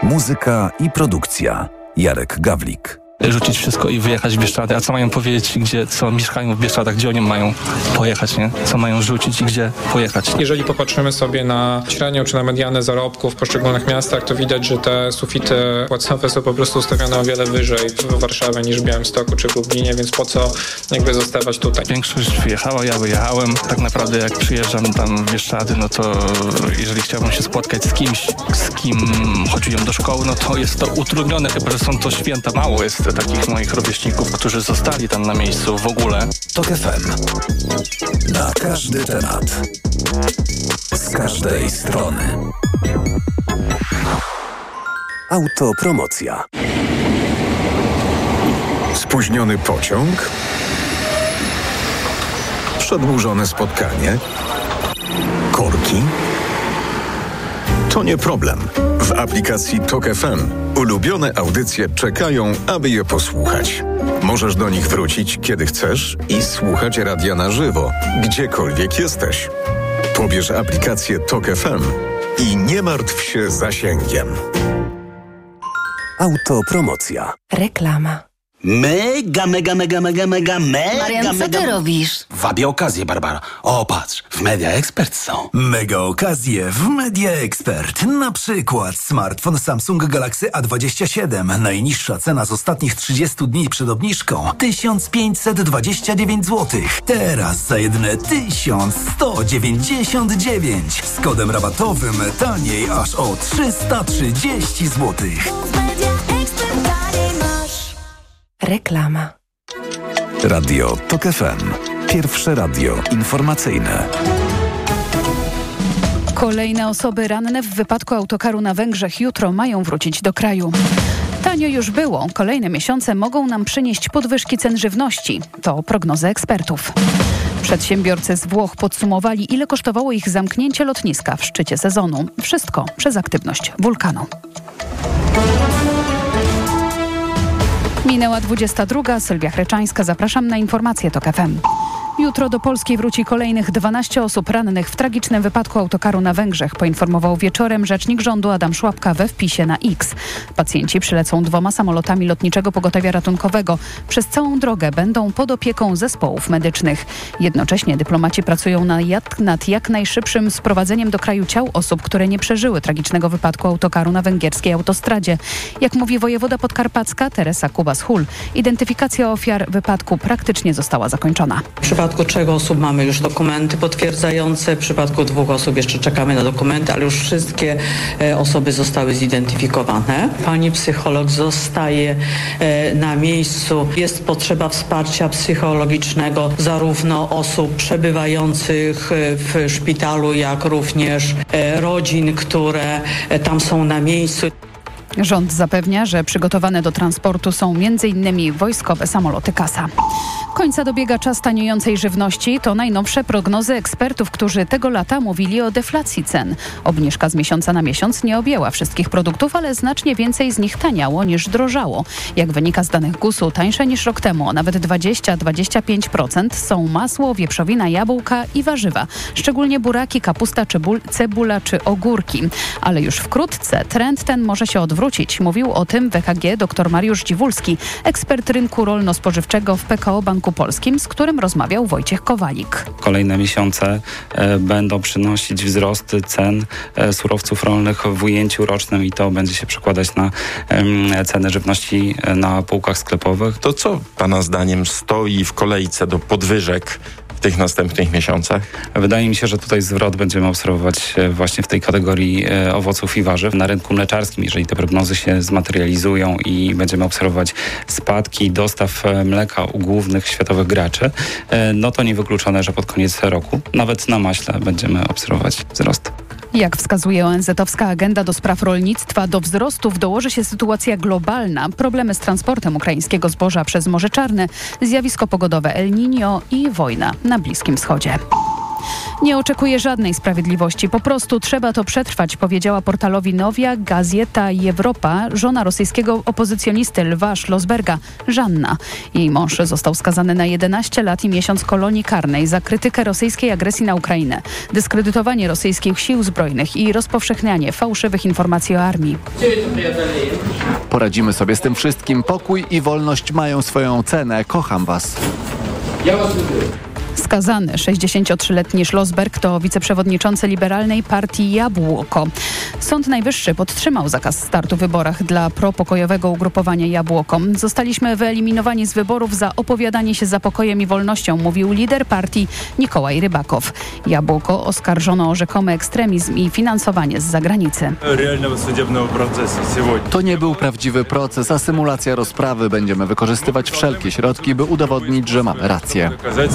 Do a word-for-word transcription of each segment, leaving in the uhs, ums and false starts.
Muzyka i produkcja. Jarek Gawlik. Rzucić wszystko i wyjechać w Bieszczady. A co mają powiedzieć, gdzie, co mieszkają w Bieszczadach, gdzie oni mają pojechać, nie? Co mają rzucić i gdzie pojechać. Jeżeli popatrzymy sobie na średnią czy na medianę zarobków w poszczególnych miastach, to widać, że te sufity płacowe są po prostu ustawione o wiele wyżej w Warszawie niż w Białymstoku czy w Lublinie, więc po co jakby zostawać tutaj? Większość wyjechała, ja wyjechałem. Tak naprawdę jak przyjeżdżam tam w Bieszczady, no to jeżeli chciałbym się spotkać z kimś, z kim chodziłem do szkoły, no to jest to utrudnione, chyba że są to święta. Mało jest takich moich rówieśników, którzy zostali tam na miejscu w ogóle. Tok F M. Na każdy temat. Z każdej strony. Autopromocja. Spóźniony pociąg? Przedłużone spotkanie? Korki? To nie problem. W aplikacji Tok F M ulubione audycje czekają, aby je posłuchać. Możesz do nich wrócić, kiedy chcesz i słuchać radia na żywo, gdziekolwiek jesteś. Pobierz aplikację Tok F M i nie martw się zasięgiem. Autopromocja. Reklama. Mega, mega, mega, mega, mega, mega, Marian, co mega... ty robisz? Wabię okazję, Barbara. O, patrz, w Media Expert są. Mega okazje w Media Expert. Na przykład smartfon Samsung Galaxy A dwadzieścia siedem. Najniższa cena z ostatnich trzydziestu dni przed obniżką tysiąc pięćset dwadzieścia dziewięć złotych. Teraz za jedyne tysiąc sto dziewięćdziesiąt dziewięć. Z kodem rabatowym taniej aż o trzysta trzydzieści złotych. Reklama. Radio Tok F M. Pierwsze radio informacyjne. Kolejne osoby ranne w wypadku autokaru na Węgrzech jutro mają wrócić do kraju. Tanio już było. Kolejne miesiące mogą nam przynieść podwyżki cen żywności. To prognozy ekspertów. Przedsiębiorcy z Włoch podsumowali, ile kosztowało ich zamknięcie lotniska w szczycie sezonu. Wszystko przez aktywność wulkanu. Minęła dwudziesta druga. Sylwia Chreczańska. Zapraszam na informacje Tok F M. Jutro do Polski wróci kolejnych dwanaście osób rannych w tragicznym wypadku autokaru na Węgrzech, poinformował wieczorem rzecznik rządu Adam Szłapka we wpisie na X. Pacjenci przylecą dwoma samolotami lotniczego pogotowia ratunkowego. Przez całą drogę będą pod opieką zespołów medycznych. Jednocześnie dyplomaci pracują na jak, nad jak najszybszym sprowadzeniem do kraju ciał osób, które nie przeżyły tragicznego wypadku autokaru na węgierskiej autostradzie. Jak mówi wojewoda podkarpacka Teresa Kubas-Hul, identyfikacja ofiar wypadku praktycznie została zakończona. W przypadku trzech osób mamy już dokumenty potwierdzające, w przypadku dwóch osób jeszcze czekamy na dokumenty, ale już wszystkie e, osoby zostały zidentyfikowane. Pani psycholog zostaje e, na miejscu. Jest potrzeba wsparcia psychologicznego zarówno osób przebywających w szpitalu, jak również e, rodzin, które e, tam są na miejscu. Rząd zapewnia, że przygotowane do transportu są między innymi wojskowe samoloty Kasa. Końca dobiega czas taniejącej żywności. To najnowsze prognozy ekspertów, którzy tego lata mówili o deflacji cen. Obniżka z miesiąca na miesiąc nie objęła wszystkich produktów, ale znacznie więcej z nich taniało niż drożało. Jak wynika z danych gusu, tańsze niż rok temu o nawet dwadzieścia do dwudziestu pięciu procent są masło, wieprzowina, jabłka i warzywa. Szczególnie buraki, kapusta, czebul, cebula czy ogórki. Ale już wkrótce trend ten może się odwrócić. Mówił o tym w E K G dr Mariusz Dziwulski, ekspert rynku rolno-spożywczego w P K O Banku Polskim, z którym rozmawiał Wojciech Kowalik. Kolejne miesiące e, będą przynosić wzrost cen e, surowców rolnych w ujęciu rocznym i to będzie się przekładać na e, ceny żywności e, na półkach sklepowych. To co Pana zdaniem stoi w kolejce do podwyżek w tych następnych miesiącach? Wydaje mi się, że tutaj zwrot będziemy obserwować właśnie w tej kategorii e, owoców i warzyw. Na rynku mleczarskim, jeżeli te prognozy się zmaterializują i będziemy obserwować spadki dostaw mleka u głównych światowych graczy, e, no to niewykluczone, że pod koniec roku nawet na maśle będziemy obserwować wzrost. Jak wskazuje O N Z-owska agenda do spraw rolnictwa, do wzrostów dołoży się sytuacja globalna, problemy z transportem ukraińskiego zboża przez Morze Czarne, zjawisko pogodowe El Niño i wojna na Bliskim Wschodzie. Nie oczekuję żadnej sprawiedliwości. Po prostu trzeba to przetrwać, powiedziała portalowi Nowia Gazeta Europa żona rosyjskiego opozycjonisty Lwa Szlosberga, Żanna. Jej mąż został skazany na jedenaście lat i miesiąc kolonii karnej za krytykę rosyjskiej agresji na Ukrainę, dyskredytowanie rosyjskich sił zbrojnych i rozpowszechnianie fałszywych informacji o armii. Poradzimy sobie z tym wszystkim. Pokój i wolność mają swoją cenę. Kocham was. Skazany sześćdziesięciotrzyletni Szlosberg to wiceprzewodniczący liberalnej partii Jabłoko. Sąd Najwyższy podtrzymał zakaz startu w wyborach dla propokojowego ugrupowania Jabłoko. Zostaliśmy wyeliminowani z wyborów za opowiadanie się za pokojem i wolnością, mówił lider partii Nikołaj Rybakow. Jabłoko oskarżono o rzekomy ekstremizm i finansowanie z zagranicy. To nie był prawdziwy proces, a symulacja rozprawy. Będziemy wykorzystywać wszelkie środki, by udowodnić, że mamy rację.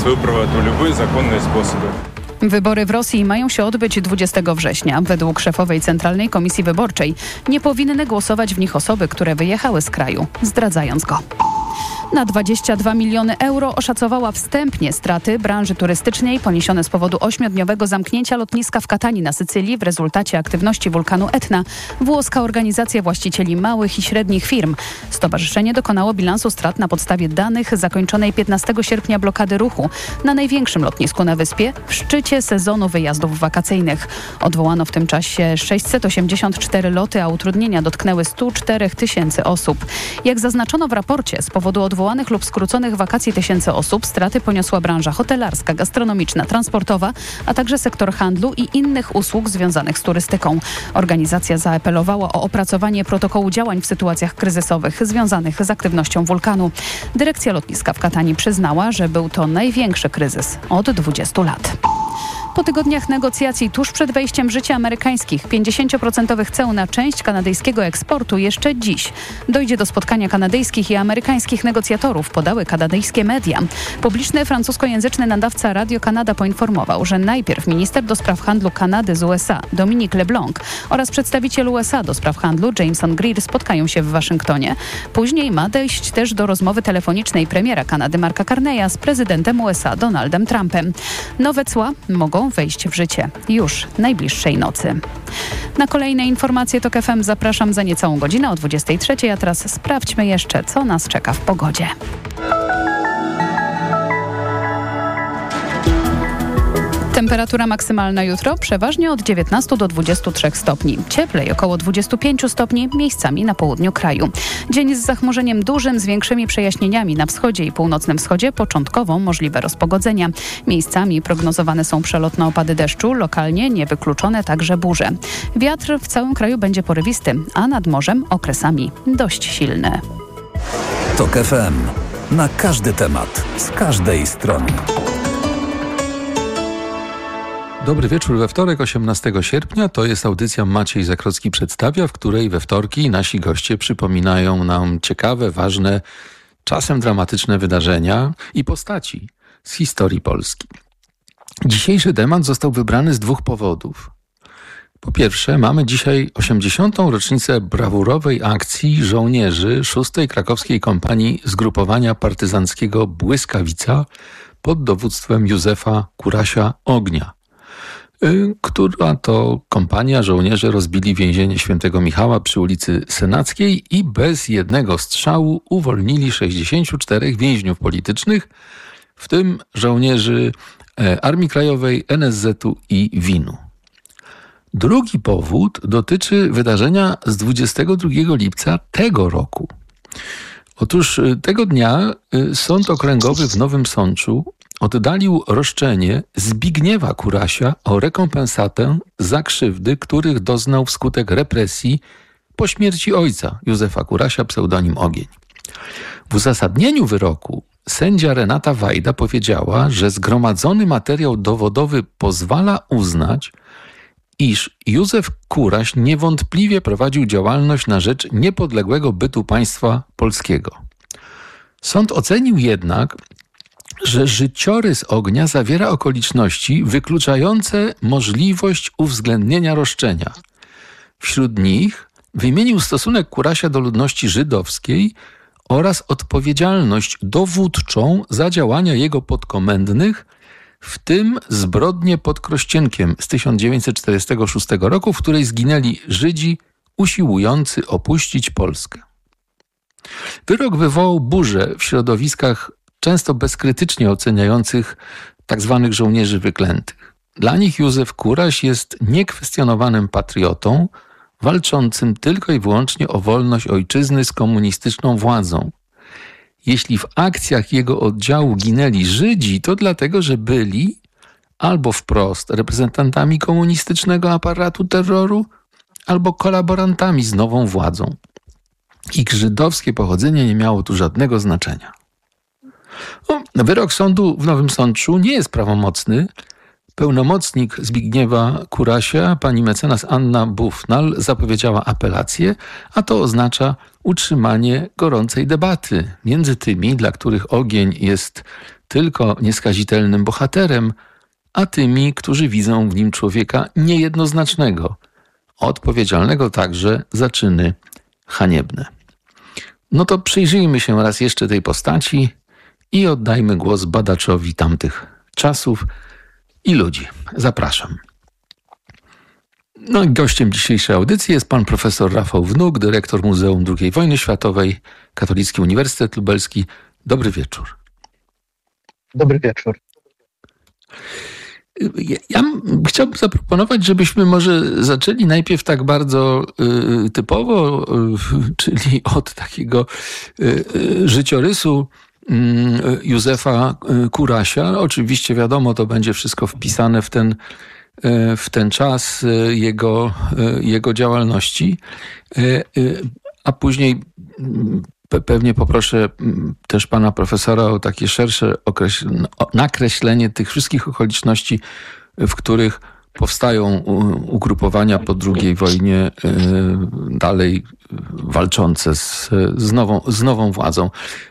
Wybory w Rosji mają się odbyć dwudziestego września. Według szefowej Centralnej Komisji Wyborczej nie powinny głosować w nich osoby, które wyjechały z kraju, zdradzając go. Na dwadzieścia dwa miliony euro oszacowała wstępnie straty branży turystycznej poniesione z powodu ośmiodniowego zamknięcia lotniska w Katani na Sycylii w rezultacie aktywności wulkanu Etna. Włoska organizacja właścicieli małych i średnich firm. Stowarzyszenie dokonało bilansu strat na podstawie danych zakończonej piętnastego sierpnia blokady ruchu na największym lotnisku na wyspie w szczycie sezonu wyjazdów wakacyjnych. Odwołano w tym czasie sześćset osiemdziesiąt cztery loty, a utrudnienia dotknęły stu czterech tysięcy osób. Jak zaznaczono w raporcie, z powodu odwołanych lub skróconych wakacji tysięcy osób straty poniosła branża hotelarska, gastronomiczna, transportowa, a także sektor handlu i innych usług związanych z turystyką. Organizacja zaapelowała o opracowanie protokołu działań w sytuacjach kryzysowych związanych z aktywnością wulkanu. Dyrekcja lotniska w Katani przyznała, że był to największy kryzys od dwudziestu lat. Po tygodniach negocjacji tuż przed wejściem w życie amerykańskich pięćdziesięcioprocentowych ceł na część kanadyjskiego eksportu jeszcze dziś dojdzie do spotkania kanadyjskich i amerykańskich negocjatorów, podały kanadyjskie media. Publiczny francuskojęzyczny nadawca Radio Kanada poinformował, że najpierw minister do spraw handlu Kanady z U S A Dominic LeBlanc oraz przedstawiciel U S A do spraw handlu Jameson Greer spotkają się w Waszyngtonie. Później ma dojść też do rozmowy telefonicznej premiera Kanady Marka Carneya z prezydentem U S A Donaldem Trumpem. Nowe cła mogą wejść w życie już najbliższej nocy. Na kolejne informacje TOK F M zapraszam za niecałą godzinę o dwudziestej trzeciej, a teraz sprawdźmy jeszcze, co nas czeka w pogodzie. Temperatura maksymalna jutro przeważnie od dziewiętnastu do dwudziestu trzech stopni. Cieplej około dwudziestu pięciu stopni miejscami na południu kraju. Dzień z zachmurzeniem dużym, z większymi przejaśnieniami na wschodzie i północnym wschodzie, początkowo możliwe rozpogodzenia. Miejscami prognozowane są przelotne opady deszczu, lokalnie niewykluczone także burze. Wiatr w całym kraju będzie porywisty, a nad morzem okresami dość silny. TOK F M. Na każdy temat, z każdej strony. Dobry wieczór we wtorek, osiemnastego sierpnia. To jest audycja Maciej Zakrocki przedstawia, w której we wtorki nasi goście przypominają nam ciekawe, ważne, czasem dramatyczne wydarzenia i postaci z historii Polski. Dzisiejszy temat został wybrany z dwóch powodów. Po pierwsze, mamy dzisiaj osiemdziesiątą rocznicę brawurowej akcji żołnierzy szóstej Krakowskiej Kompanii Zgrupowania Partyzanckiego Błyskawica pod dowództwem Józefa Kurasia Ognia, która to kompania żołnierze rozbili więzienie Świętego Michała przy ulicy Senackiej i bez jednego strzału uwolnili sześćdziesięciu czterech więźniów politycznych, w tym żołnierzy Armii Krajowej, N S Z-u i W I N-u. Drugi powód dotyczy wydarzenia z dwudziestego drugiego lipca tego roku. Otóż tego dnia Sąd Okręgowy w Nowym Sączu oddalił roszczenie Zbigniewa Kurasia o rekompensatę za krzywdy, których doznał wskutek represji po śmierci ojca Józefa Kurasia, pseudonim Ogień. W uzasadnieniu wyroku sędzia Renata Wajda powiedziała, że zgromadzony materiał dowodowy pozwala uznać, iż Józef Kuraś niewątpliwie prowadził działalność na rzecz niepodległego bytu państwa polskiego. Sąd ocenił jednak, że życiorys Ognia zawiera okoliczności wykluczające możliwość uwzględnienia roszczenia. Wśród nich wymienił stosunek Kurasia do ludności żydowskiej oraz odpowiedzialność dowódczą za działania jego podkomendnych w tym zbrodnię pod Krościenkiem z tysiąc dziewięćset czterdziestego szóstego roku, w której zginęli Żydzi usiłujący opuścić Polskę. Wyrok wywołał burzę w środowiskach często bezkrytycznie oceniających tzw. żołnierzy wyklętych. Dla nich Józef Kuraś jest niekwestionowanym patriotą, walczącym tylko i wyłącznie o wolność ojczyzny z komunistyczną władzą. Jeśli w akcjach jego oddziału ginęli Żydzi, to dlatego, że byli albo wprost reprezentantami komunistycznego aparatu terroru, albo kolaborantami z nową władzą. Ich żydowskie pochodzenie nie miało tu żadnego znaczenia. O, wyrok sądu w Nowym Sączu nie jest prawomocny. Pełnomocnik Zbigniewa Kurasia, pani mecenas Anna Bufnal, zapowiedziała apelację, a to oznacza utrzymanie gorącej debaty między tymi, dla których ogień jest tylko nieskazitelnym bohaterem, a tymi, którzy widzą w nim człowieka niejednoznacznego, odpowiedzialnego także za czyny haniebne. No to przyjrzyjmy się raz jeszcze tej postaci i oddajmy głos badaczowi tamtych czasów i ludzi. Zapraszam. No i gościem dzisiejszej audycji jest pan profesor Rafał Wnuk, dyrektor Muzeum drugiej Wojny Światowej, Katolicki Uniwersytet Lubelski. Dobry wieczór. Dobry wieczór. Ja, ja chciałbym zaproponować, żebyśmy może zaczęli najpierw tak bardzo y, typowo, y, czyli od takiego y, y, życiorysu y, Józefa Kurasia. Oczywiście wiadomo, to będzie wszystko wpisane w ten, y, w ten czas y, jego, y, jego działalności, y, y, a później y, pewnie poproszę też pana profesora o takie szersze określ- nakreślenie tych wszystkich okoliczności, w których powstają ugrupowania po drugiej wojnie dalej walczące z, z, nową, z nową władzą.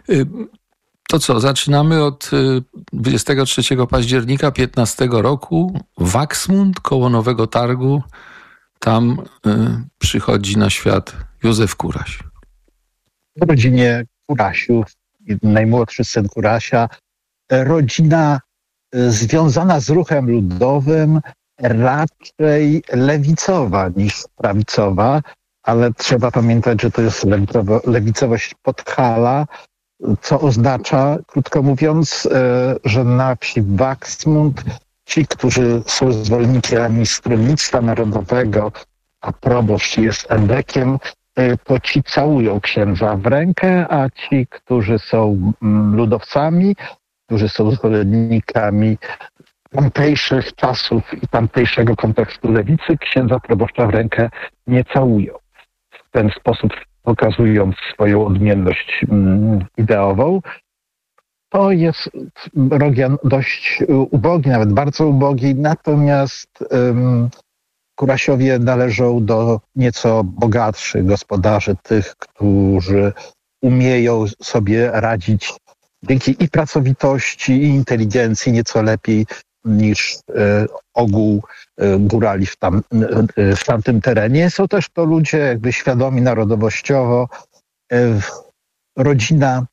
To co, zaczynamy od dwudziestego trzeciego października piętnastego roku. Waksmund koło Nowego Targu. Tam przychodzi na świat Józef Kuraś. W rodzinie Kurasiów, najmłodszy syn Kurasia, rodzina związana z ruchem ludowym, raczej lewicowa niż prawicowa, ale trzeba pamiętać, że to jest lewicowość Podhala, co oznacza, krótko mówiąc, że na wsi Waksmund ci, którzy są zwolennikami Stronnictwa Narodowego, a proboszcz jest endekiem, to ci całują księdza w rękę, a ci, którzy są ludowcami, którzy są zwolennikami tamtejszych czasów i tamtejszego kontekstu lewicy, księdza proboszcza w rękę nie całują. W ten sposób pokazując swoją odmienność ideową. To jest region dość ubogi, nawet bardzo ubogi, natomiast um, Kurasiowie należą do nieco bogatszych gospodarzy, tych, którzy umieją sobie radzić dzięki i pracowitości, i inteligencji nieco lepiej niż e, ogół e, górali w, tam, e, w tamtym terenie. Są też to ludzie jakby świadomi narodowościowo. E, rodzina,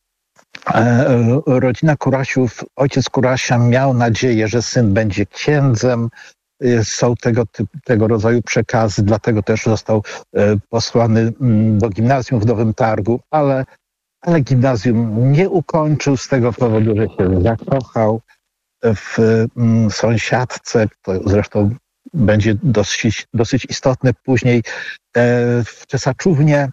e, rodzina Kurasiów, ojciec Kurasia miał nadzieję, że syn będzie księdzem. Są tego, tego rodzaju przekazy, dlatego też został posłany do gimnazjum w Nowym Targu, ale, ale gimnazjum nie ukończył z tego powodu, że się zakochał w sąsiadce, to zresztą będzie dosyć, dosyć istotne później w Czesaczównie.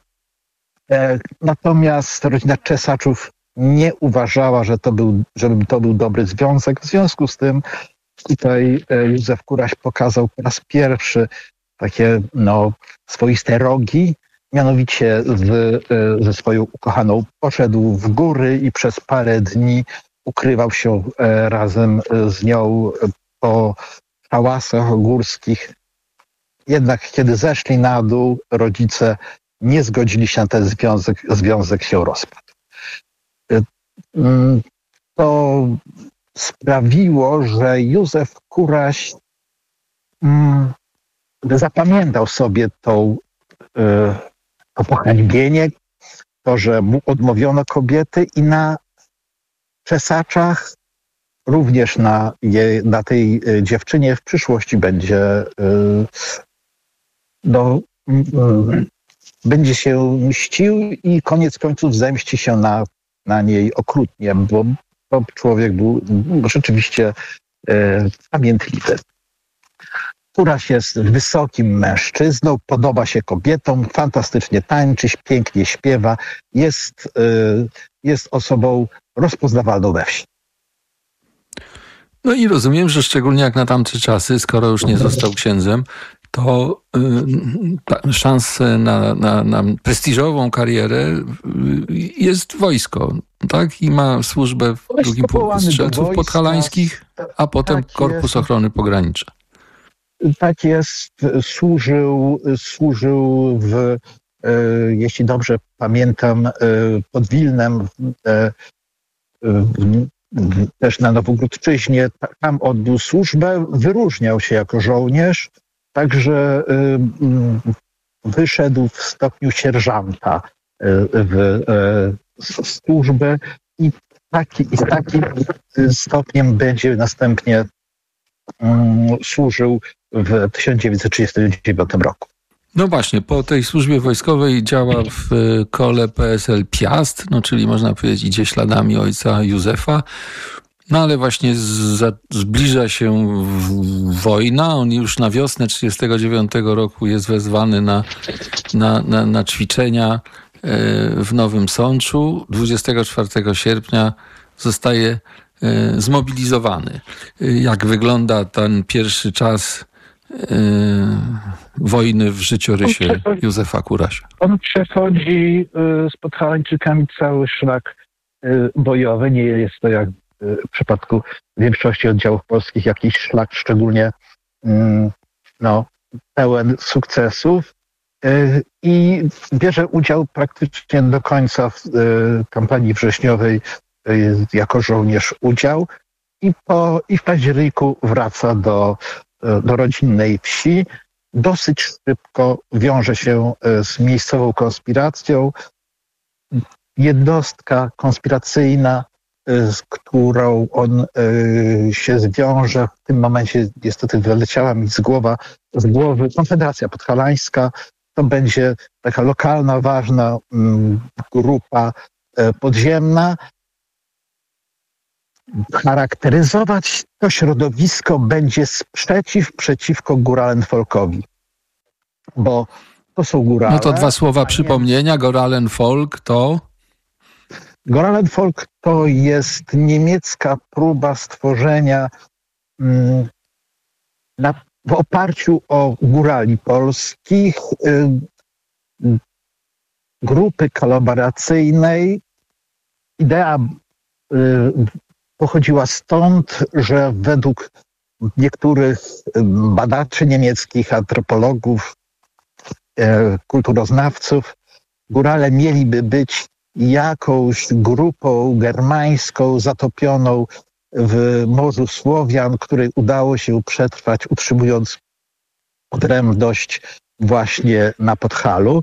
Natomiast rodzina Czesaczów nie uważała, że to był, żeby to był dobry związek. W związku z tym tutaj Józef Kuraś pokazał po raz pierwszy takie no, swoiste rogi, mianowicie z, ze swoją ukochaną poszedł w góry i przez parę dni ukrywał się razem z nią po hałasach górskich. Jednak kiedy zeszli na dół, rodzice nie zgodzili się na ten związek, związek się rozpadł. To sprawiło, że Józef Kuraś mm, zapamiętał sobie tą, y, to pohańbienie, to, że mu odmówiono kobiety i na Czesaczach również na, je, na tej dziewczynie w przyszłości będzie no, będzie się mścił i koniec końców zemści się na, na niej okrutnie, bo, bo człowiek był rzeczywiście e, pamiętliwy. Kuraś jest wysokim mężczyzną, podoba się kobietom, fantastycznie tańczy, pięknie śpiewa, jest, e, jest osobą rozpoznawalną we wsi. No i rozumiem, że szczególnie jak na tamte czasy, skoro już nie został księdzem, to y, szanse na, na, na prestiżową karierę y, jest wojsko, tak? I ma służbę w drugim pułku strzelców podhalańskich, a potem tak Korpus jest. Ochrony Pogranicza. Tak jest. Służył, służył w, y, jeśli dobrze pamiętam, y, pod Wilnem, y, y, też na Nowogródczyźnie. Tam odbył służbę, wyróżniał się jako żołnierz. Także y, wyszedł w stopniu sierżanta y, w y, służbę i taki, i takim stopniem będzie następnie y, służył w tysiąc dziewięćset trzydziestym dziewiątym roku. No właśnie, po tej służbie wojskowej działa w kole P S L Piast, no czyli można powiedzieć idzie śladami ojca Józefa. No ale właśnie z, zbliża się wojna. On już na wiosnę tysiąc dziewięćset trzydziestego dziewiątego roku jest wezwany na, na, na, na ćwiczenia w Nowym Sączu. dwudziestego czwartego sierpnia zostaje zmobilizowany. Jak wygląda ten pierwszy czas wojny w życiorysie Józefa Kurasia? On przechodzi z Podhalańczykami cały szlak bojowy. Nie jest to jak w przypadku większości oddziałów polskich jakiś szlak szczególnie no, pełen sukcesów i bierze udział praktycznie do końca w kampanii wrześniowej jako żołnierz udział i, po, i w październiku wraca do, do rodzinnej wsi. Dosyć szybko wiąże się z miejscową konspiracją. Jednostka konspiracyjna, z którą on y, się zwiąże. W tym momencie niestety wyleciała mi z, głowa, z głowy Konfederacja Podhalańska. To będzie taka lokalna, ważna y, grupa y, podziemna. Charakteryzować to środowisko będzie sprzeciw przeciwko Góralen-Folkowi. Bo to są górale. No to dwa słowa przypomnienia. Góralen-Folk to... Góralen-Folk to jest niemiecka próba stworzenia mm, na, w oparciu o górali polskich y, grupy kolaboracyjnej. Idea y, pochodziła stąd, że według niektórych badaczy niemieckich, antropologów, y, kulturoznawców, górale mieliby być jakąś grupą germańską zatopioną w Morzu Słowian, której udało się przetrwać, utrzymując odrębność właśnie na Podhalu.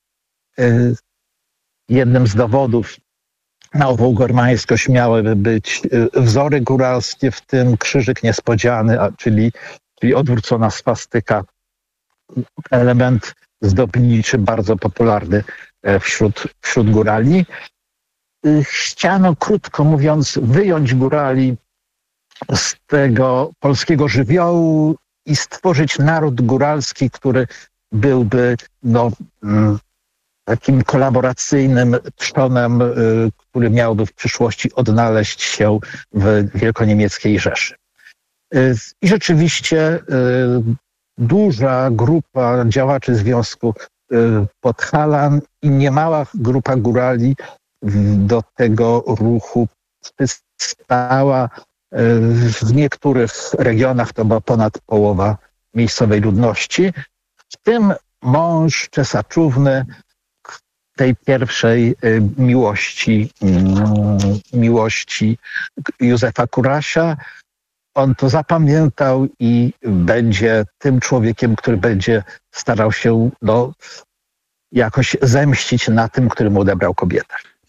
Jednym z dowodów na ową germańskość miałyby być wzory góralskie, w tym krzyżyk niespodziany, a czyli, czyli odwrócona swastyka, element zdobniczy bardzo popularny wśród, wśród górali. Chciano, krótko mówiąc, wyjąć górali z tego polskiego żywiołu i stworzyć naród góralski, który byłby no, takim kolaboracyjnym trzonem, który miałby w przyszłości odnaleźć się w wielkoniemieckiej Rzeszy. I rzeczywiście duża grupa działaczy Związku Podhalan i niemała grupa górali do tego ruchu przystała. W niektórych regionach to była ponad połowa miejscowej ludności. W tym mąż Czesaczówny tej pierwszej miłości, miłości Józefa Kurasia. On to zapamiętał i będzie tym człowiekiem, który będzie starał się no, jakoś zemścić na tym, który mu odebrał kobietę.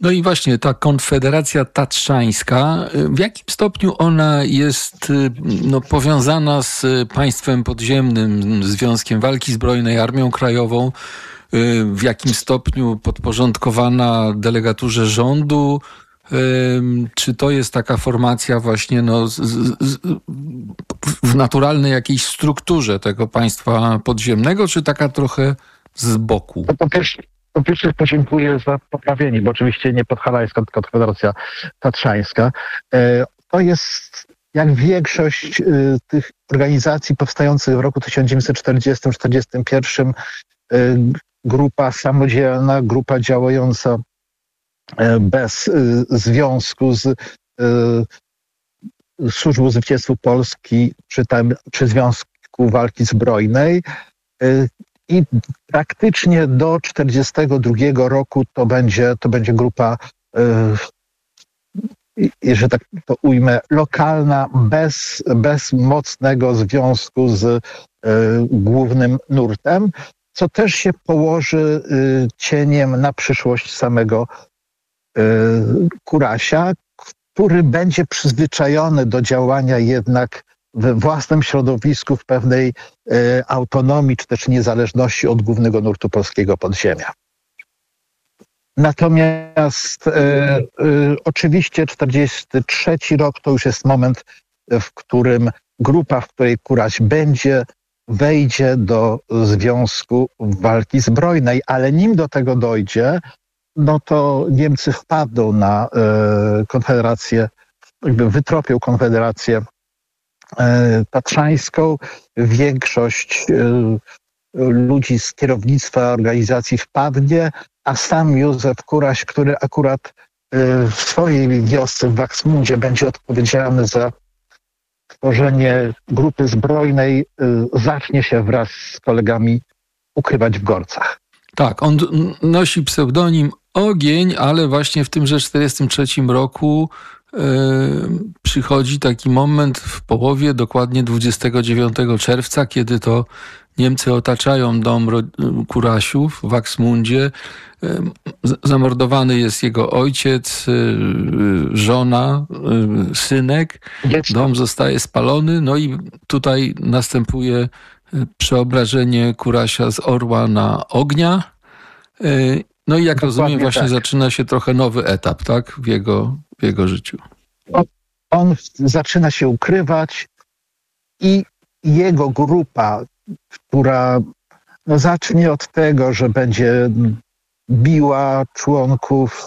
No i właśnie ta Konfederacja Tatrzańska, w jakim stopniu ona jest no, powiązana z państwem podziemnym, Związkiem Walki Zbrojnej, Armią Krajową, w jakim stopniu podporządkowana delegaturze rządu? Czy to jest taka formacja właśnie no, z, z, w naturalnej jakiejś strukturze tego państwa podziemnego, czy taka trochę z boku? Po pierwsze, po pierwsze podziękuję za poprawienie, bo oczywiście nie podhalańska, tylko Konfederacja Tatrzańska. To jest jak większość tych organizacji powstających w roku tysiąc dziewięćset czterdziestym do czterdziestego pierwszego grupa samodzielna, grupa działająca bez związku z Służbą Zwycięstwa Polski czy, tam, czy Związku Walki Zbrojnej i praktycznie do czterdziestego drugiego roku to będzie, to będzie grupa, że tak to ujmę, lokalna, bez, bez mocnego związku z głównym nurtem, co też się położy cieniem na przyszłość samego Kurasia, który będzie przyzwyczajony do działania jednak we własnym środowisku, w pewnej e, autonomii czy też niezależności od głównego nurtu polskiego podziemia. Natomiast e, e, oczywiście czterdziesty trzeci rok to już jest moment, w którym grupa, w której Kuraś będzie, wejdzie do Związku Walki Zbrojnej, ale nim do tego dojdzie, no to Niemcy wpadną na e, konfederację, jakby wytropią konfederację e, tatrzańską. Większość e, ludzi z kierownictwa organizacji wpadnie, a sam Józef Kuraś, który akurat e, w swojej wiosce w Waksmundzie będzie odpowiedzialny za tworzenie grupy zbrojnej, e, zacznie się wraz z kolegami ukrywać w Gorcach. Tak, on nosi pseudonim Ogień, ale właśnie w tymże czterdziestym trzecim roku e, przychodzi taki moment w połowie, dokładnie dwudziestego dziewiątego czerwca, kiedy to Niemcy otaczają dom Kurasiów w Waksmundzie. E, zamordowany jest jego ojciec, e, żona, e, synek. Dom zostaje spalony, no i tutaj następuje przeobrażenie Kurasia z orła na ognia. No i jak Dokładnie rozumiem, właśnie tak. Zaczyna się trochę nowy etap, tak, w jego, w jego życiu. On, on zaczyna się ukrywać i jego grupa, która no, zacznie od tego, że będzie biła członków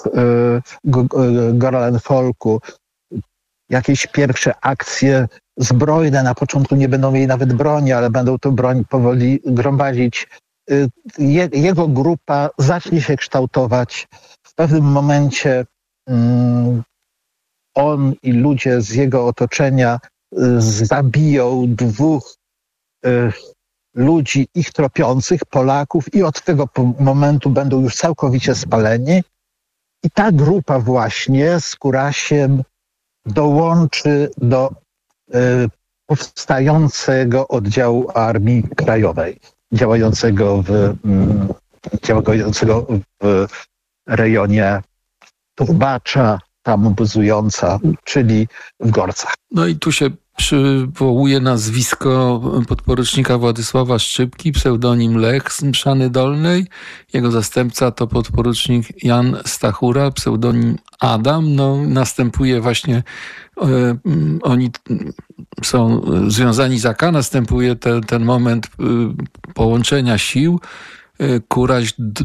y, Goralenfolku, jakieś pierwsze akcje zbrojne, na początku nie będą mieli nawet broni, ale będą tę broń powoli gromadzić. Je, jego grupa zacznie się kształtować. W pewnym momencie um, on i ludzie z jego otoczenia y, zabiją dwóch y, ludzi ich tropiących, Polaków, i od tego momentu będą już całkowicie spaleni. I ta grupa właśnie z Kurasiem dołączy do y, powstającego oddziału Armii Krajowej, działającego w, y, działającego w rejonie Turbacza, tam obozująca, czyli w Gorcach. No i tu się przywołuje nazwisko podporucznika Władysława Szczypki, pseudonim Lech z Mszany Dolnej. Jego zastępca to podporucznik Jan Stachura, pseudonim Adam. No, następuje właśnie, e, oni są związani z A K, następuje te, ten moment e, połączenia sił. Kuraś d-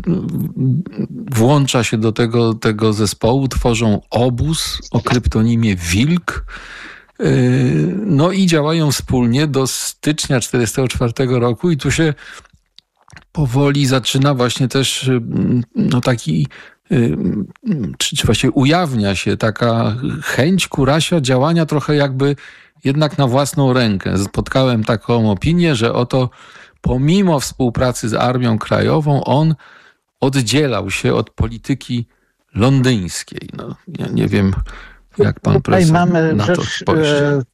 włącza się do tego, tego zespołu, tworzą obóz o kryptonimie Wilk. No i działają wspólnie do stycznia czterdziestego czwartego roku i tu się powoli zaczyna właśnie też no taki, czy, czy właściwie ujawnia się taka chęć Kurasia działania trochę jakby jednak na własną rękę. Spotkałem taką opinię, że oto pomimo współpracy z Armią Krajową on oddzielał się od polityki londyńskiej. No, ja nie wiem, jak pan profesor mamy na to rzecz, spojrzy. e,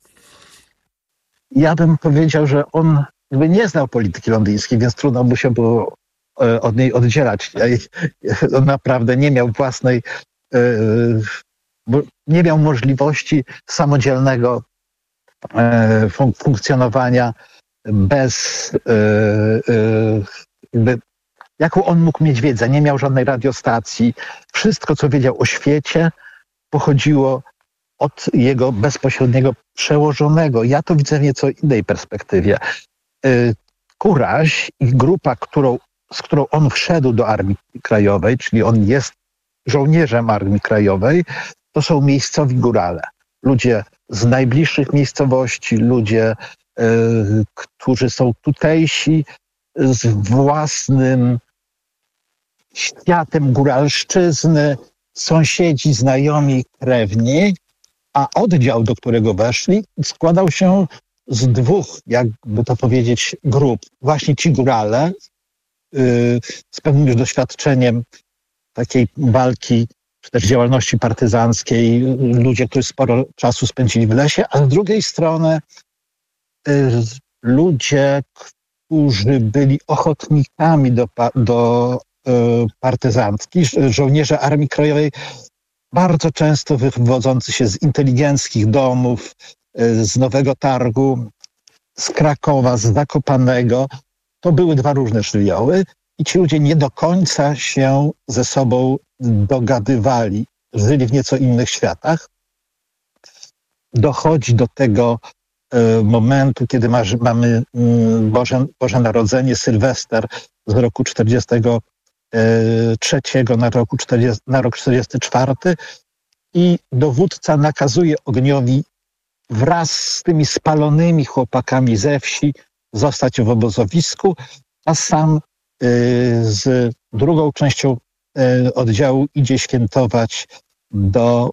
ja bym powiedział, że on jakby nie znał polityki londyńskiej, więc trudno by się było e, od niej oddzielać. On naprawdę nie miał własnej bo nie miał możliwości samodzielnego fun- funkcjonowania bez jakby, jaką on mógł mieć wiedzę. Nie miał żadnej radiostacji. Wszystko, co wiedział o świecie, pochodziło od jego bezpośredniego przełożonego. Ja to widzę w nieco innej perspektywie. Kuraś i grupa, którą, z którą on wszedł do Armii Krajowej, czyli on jest żołnierzem Armii Krajowej, to są miejscowi górale. Ludzie z najbliższych miejscowości, ludzie, y, którzy są tutejsi, z własnym światem góralszczyzny, sąsiedzi, znajomi, krewni, a oddział, do którego weszli, składał się z dwóch, jakby to powiedzieć, grup. Właśnie ci górale yy, z pewnym już doświadczeniem takiej walki, czy też działalności partyzanckiej, ludzie, którzy sporo czasu spędzili w lesie, a z drugiej strony yy, ludzie, którzy byli ochotnikami do, do yy, partyzantki, żołnierze Armii Krajowej, bardzo często wywodzący się z inteligenckich domów, z Nowego Targu, z Krakowa, z Zakopanego. To były dwa różne żywioły i ci ludzie nie do końca się ze sobą dogadywali. Żyli w nieco innych światach. Dochodzi do tego y, momentu, kiedy ma, mamy y, Boże, Boże Narodzenie, Sylwester z roku czterdziestego trzeciego na, roku czterdziesty, na rok czterdziesty czwarty i dowódca nakazuje Ogniowi wraz z tymi spalonymi chłopakami ze wsi zostać w obozowisku, a sam y, z drugą częścią y, oddziału idzie świętować do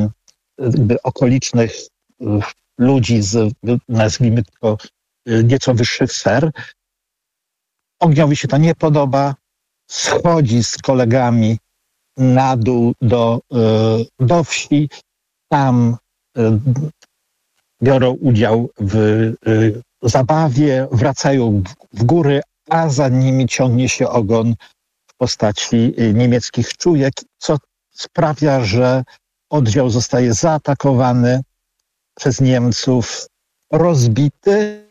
y, okolicznych y, ludzi z, nazwijmy to, y, nieco wyższych sfer. Ogniowi się to nie podoba, schodzi z kolegami na dół do, y, do wsi, tam y, biorą udział w y, zabawie, wracają w, w góry, a za nimi ciągnie się ogon w postaci y, niemieckich czujek, co sprawia, że oddział zostaje zaatakowany przez Niemców, rozbity.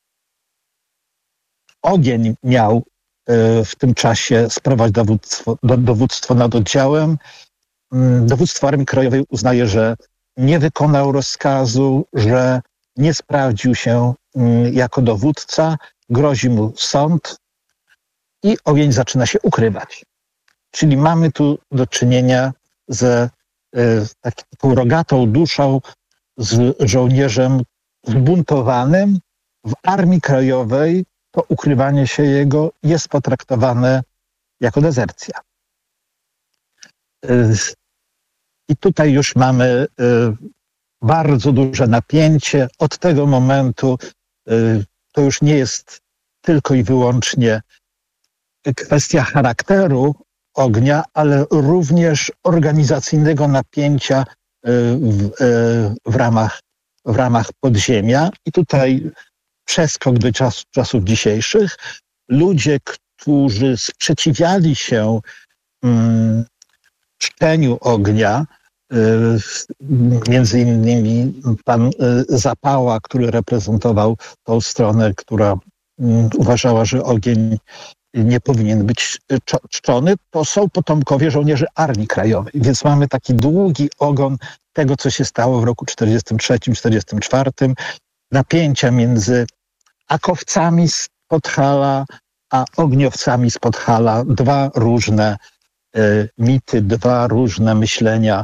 Ogień miał y, w tym czasie sprawować dowództwo, do, dowództwo nad oddziałem. Y, dowództwo Armii Krajowej uznaje, że nie wykonał rozkazu, że nie sprawdził się jako dowódca, grozi mu sąd i ogień zaczyna się ukrywać. Czyli mamy tu do czynienia z taką rogatą duszą, z żołnierzem zbuntowanym. W Armii Krajowej to ukrywanie się jego jest potraktowane jako dezercja. I tutaj już mamy y, bardzo duże napięcie. Od tego momentu y, to już nie jest tylko i wyłącznie kwestia charakteru ognia, ale również organizacyjnego napięcia y, w, y, w, ramach, w ramach podziemia. I tutaj przeskok do czas, czasów dzisiejszych. Ludzie, którzy sprzeciwiali się y, czczeniu ognia, między innymi pan Zapała, który reprezentował tą stronę, która uważała, że ogień nie powinien być czczony, to są potomkowie żołnierzy Armii Krajowej. Więc mamy taki długi ogon tego, co się stało w roku czterdziestym trzecim czterdziestym czwartym. Napięcia między akowcami z Podhala a ogniowcami z Podhala. Dwa różne y, mity, dwa różne myślenia,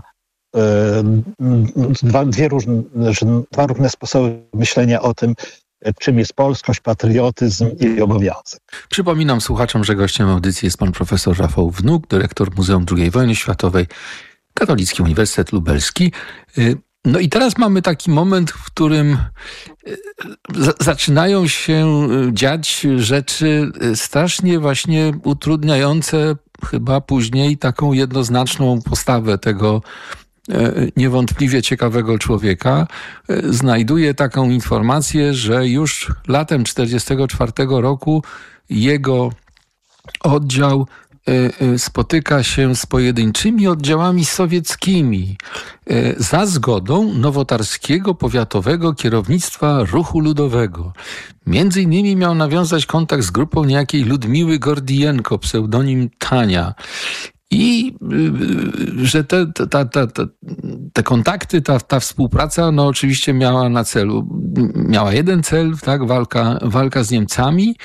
Dwa, dwie różne, dwa różne sposoby myślenia o tym, czym jest polskość, patriotyzm i obowiązek. Przypominam słuchaczom, że gościem audycji jest pan profesor Rafał Wnuk, dyrektor Muzeum drugiej Wojny Światowej, Katolicki Uniwersytet Lubelski. No i teraz mamy taki moment, w którym zaczynają się dziać rzeczy strasznie właśnie utrudniające chyba później taką jednoznaczną postawę tego niewątpliwie ciekawego człowieka. Znajduje taką informację, że już latem czterdziestego czwartego roku jego oddział spotyka się z pojedynczymi oddziałami sowieckimi za zgodą Nowotarskiego Powiatowego Kierownictwa Ruchu Ludowego. Między innymi miał nawiązać kontakt z grupą niejakiej Ludmiły Gordijenko, pseudonim Tania. I że te, te, te, te, te kontakty, ta, ta współpraca, no oczywiście miała na celu, miała jeden cel, tak, walka, walka z Niemcami.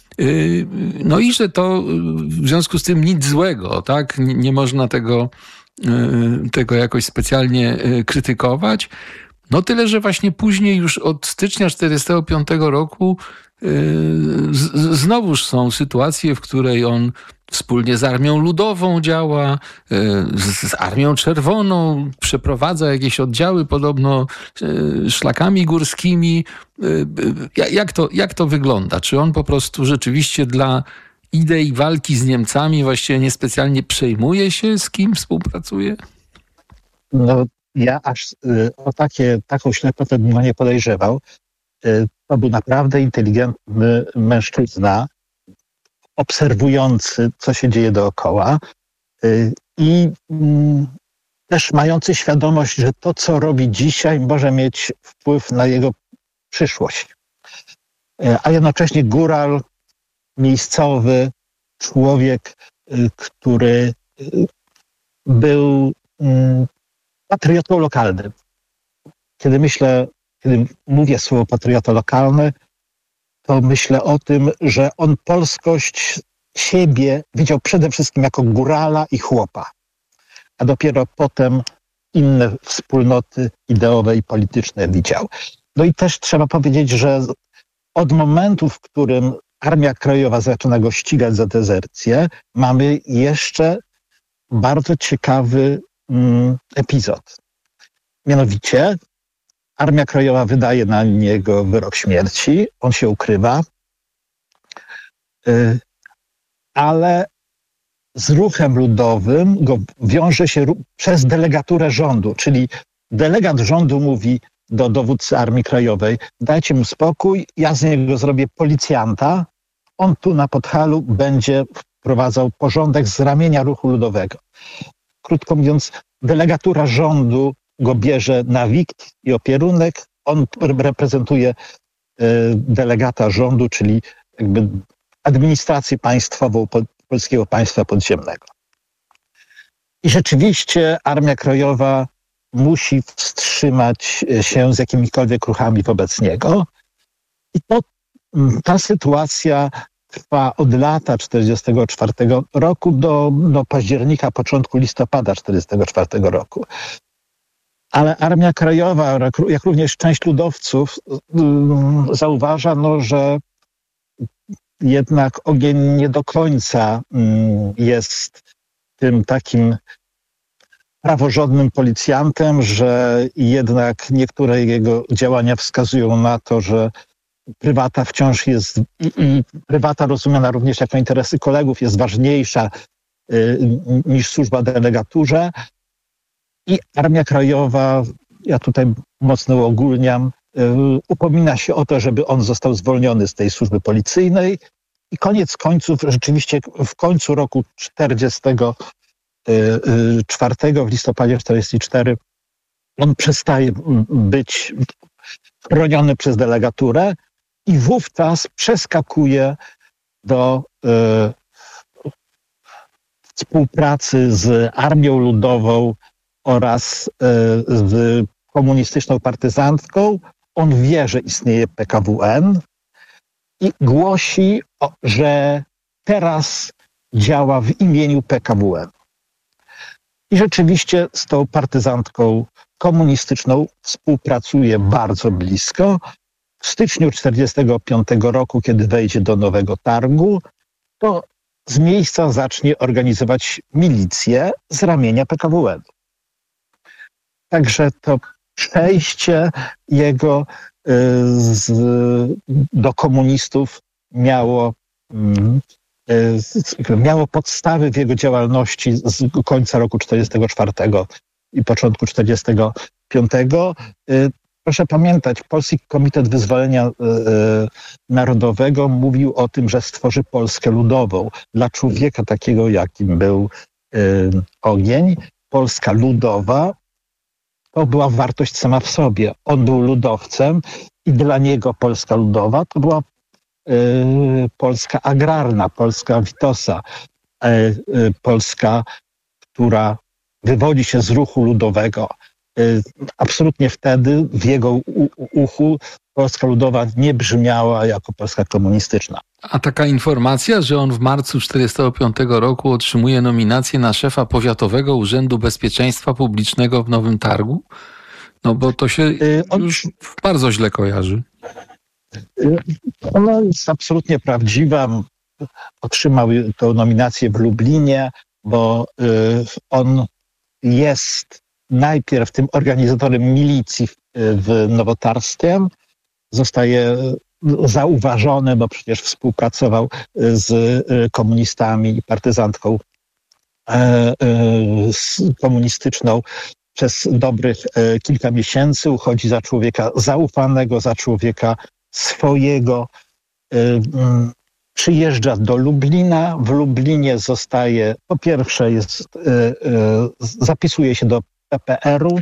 No i że to w związku z tym nic złego, tak, nie, nie można tego, tego jakoś specjalnie krytykować. No tyle, że właśnie później już od stycznia czterdziestego piątego roku z, znowuż są sytuacje, w której on wspólnie z Armią Ludową działa, z, z Armią Czerwoną, przeprowadza jakieś oddziały podobno szlakami górskimi. Jak to, jak to wygląda? Czy on po prostu rzeczywiście dla idei walki z Niemcami właściwie niespecjalnie przejmuje się, z kim współpracuje? No, ja aż o takie, taką ślepotę bym nie podejrzewał. To był naprawdę inteligentny mężczyzna, obserwujący, co się dzieje dookoła i też mający świadomość, że to, co robi dzisiaj, może mieć wpływ na jego przyszłość. A jednocześnie góral miejscowy, człowiek, który był patriotą lokalnym. Kiedy myślę, kiedy mówię słowo patriota lokalny, to myślę o tym, że on polskość siebie widział przede wszystkim jako górala i chłopa, a dopiero potem inne wspólnoty ideowe i polityczne widział. No i też trzeba powiedzieć, że od momentu, w którym Armia Krajowa zaczyna go ścigać za dezercję, mamy jeszcze bardzo ciekawy mm, epizod. Mianowicie Armia Krajowa wydaje na niego wyrok śmierci, on się ukrywa, yy, ale z ruchem ludowym go wiąże się przez delegaturę rządu, czyli delegat rządu mówi do dowódcy Armii Krajowej: dajcie mu spokój, ja z niego zrobię policjanta, on tu na Podhalu będzie wprowadzał porządek z ramienia ruchu ludowego. Krótko mówiąc, delegatura rządu go bierze na wikt i opierunek, on reprezentuje delegata rządu, czyli jakby administrację państwową polskiego państwa podziemnego. I rzeczywiście Armia Krajowa musi wstrzymać się z jakimikolwiek ruchami wobec niego. I to, ta sytuacja trwa od lata czterdziestego czwartego roku do, do października, początku listopada czterdziestego czwartego roku. Ale Armia Krajowa, jak również część ludowców, zauważa, no, że jednak ogień nie do końca jest tym takim praworządnym policjantem, że jednak niektóre jego działania wskazują na to, że prywata wciąż jest, i, i prywata rozumiana również jako interesy kolegów jest ważniejsza y, niż służba delegaturze. I Armia Krajowa, ja tutaj mocno uogólniam, y, upomina się o to, żeby on został zwolniony z tej służby policyjnej. I koniec końców, rzeczywiście w końcu roku czterdziestego czwartego, w listopadzie czterdziestego czwartego, on przestaje być chroniony przez delegaturę i wówczas przeskakuje do y, współpracy z Armią Ludową oraz y, z komunistyczną partyzantką. On wie, że istnieje P K W N i głosi, o, że teraz działa w imieniu P K W N. I rzeczywiście z tą partyzantką komunistyczną współpracuje bardzo blisko. W styczniu czterdziestego piątego roku, kiedy wejdzie do Nowego Targu, to z miejsca zacznie organizować milicję z ramienia P K W N. Także to przejście jego y, z, do komunistów miało, y, miało podstawy w jego działalności z końca roku czterdziestego czwartego i początku czterdziestego piątego. Y, proszę pamiętać, Polski Komitet Wyzwolenia Narodowego mówił o tym, że stworzy Polskę ludową. Dla człowieka takiego, jakim był ogień, Polska ludowa to była wartość sama w sobie. On był ludowcem i dla niego Polska ludowa to była Polska agrarna, Polska Witosa, Polska, która wywodzi się z ruchu ludowego. Absolutnie wtedy w jego uchu Polska Ludowa nie brzmiała jako Polska komunistyczna. A taka informacja, że on w marcu tysiąc dziewięćset czterdziestego piątego roku otrzymuje nominację na szefa Powiatowego Urzędu Bezpieczeństwa Publicznego w Nowym Targu? No bo to się już bardzo źle kojarzy. Ona jest absolutnie prawdziwa. Otrzymał tę nominację w Lublinie, bo on jest najpierw tym organizatorem milicji w Nowotarskiem. Zostaje zauważony, bo przecież współpracował z komunistami i partyzantką komunistyczną przez dobrych kilka miesięcy. Uchodzi za człowieka zaufanego, za człowieka swojego. Przyjeżdża do Lublina. W Lublinie zostaje, po pierwsze jest, zapisuje się do P P R-u,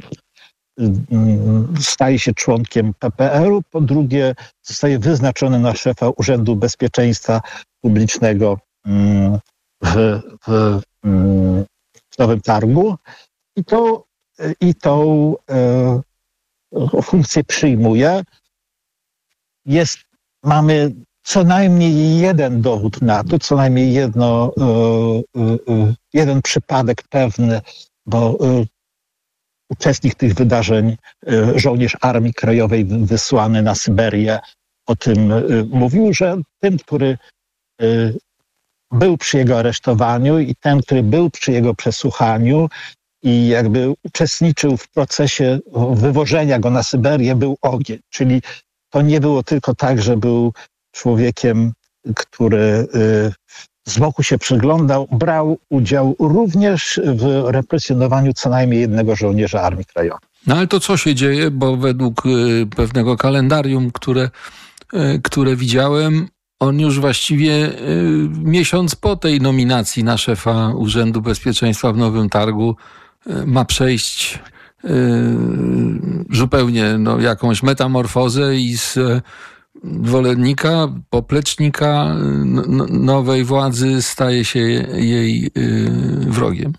staje się członkiem P P R-u, po drugie zostaje wyznaczony na szefa Urzędu Bezpieczeństwa Publicznego w, w, w Nowym Targu i tą, i tą e, funkcję przyjmuje. Jest, mamy co najmniej jeden dowód na to, co najmniej jedno, e, e, jeden przypadek pewny, bo e, uczestnik tych wydarzeń, żołnierz Armii Krajowej wysłany na Syberię, o tym mówił, że tym, który był przy jego aresztowaniu i ten, który był przy jego przesłuchaniu i jakby uczestniczył w procesie wywożenia go na Syberię, był ogień. Czyli to nie było tylko tak, że był człowiekiem, który z boku się przyglądał, brał udział również w represjonowaniu co najmniej jednego żołnierza Armii Krajowej. No ale to co się dzieje, bo według y, pewnego kalendarium, które, y, które widziałem, on już właściwie y, miesiąc po tej nominacji na szefa Urzędu Bezpieczeństwa w Nowym Targu y, ma przejść y, zupełnie no, jakąś metamorfozę i z zwolennika, poplecznika nowej władzy staje się jej wrogiem.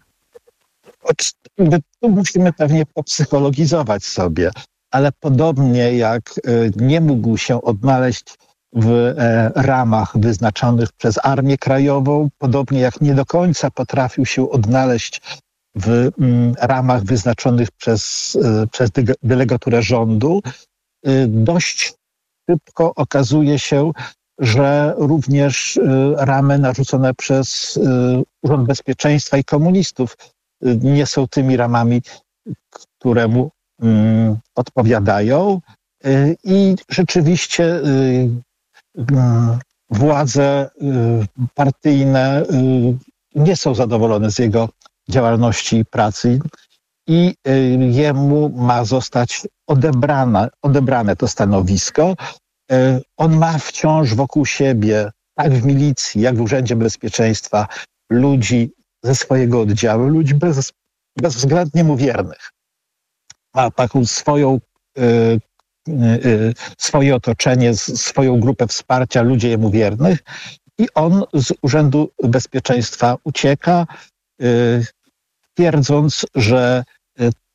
Tu musimy pewnie popsychologizować sobie, ale podobnie jak nie mógł się odnaleźć w ramach wyznaczonych przez Armię Krajową, podobnie jak nie do końca potrafił się odnaleźć w ramach wyznaczonych przez, przez delegaturę rządu, dość szybko okazuje się, że również ramy narzucone przez Urząd Bezpieczeństwa i komunistów nie są tymi ramami, które mu odpowiadają. I rzeczywiście władze partyjne nie są zadowolone z jego działalności i pracy i jemu ma zostać odebrane, odebrane to stanowisko. On ma wciąż wokół siebie, tak w milicji, jak w Urzędzie Bezpieczeństwa, ludzi ze swojego oddziału, ludzi bez, bezwzględnie mu wiernych. Ma taką swoją, y, y, swoje otoczenie, swoją grupę wsparcia, ludzi jemu wiernych i on z Urzędu Bezpieczeństwa ucieka, y, twierdząc, że